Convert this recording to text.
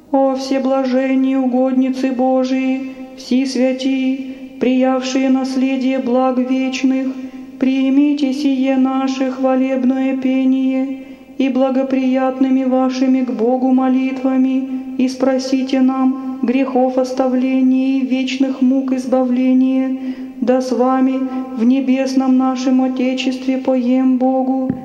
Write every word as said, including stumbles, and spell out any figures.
О всеблаженные угодницы Божии, все святии, приявшие наследие благ вечных, примите сие наше хвалебное пение и благоприятными вашими к Богу молитвами, и спросите нам грехов оставления и вечных мук избавления, да с вами в небесном нашем Отечестве поем Богу,